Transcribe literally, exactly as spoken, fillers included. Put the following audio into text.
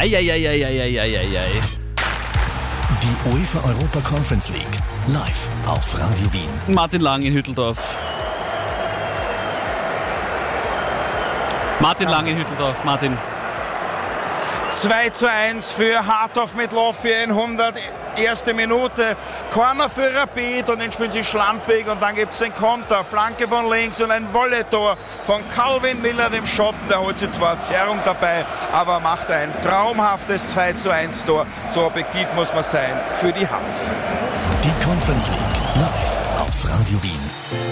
Eieieiei. Die UEFA Europa Conference League live auf Radio Wien. Martin Lang in Hütteldorf. Martin Lang in Hütteldorf. Martin. zwei zu eins für Harthoff mit Loffi in hundert erste Minute. Corner für Rapid und den spielen sie schlampig und dann gibt es den Konter. Flanke von links und ein Volleytor von Calvin Miller, dem Schotten. Der holt sich zwar Zerrung dabei, aber macht ein traumhaftes zwei zu eins Tor. So objektiv muss man sein für die Hans. Die Conference League live auf Radio Wien.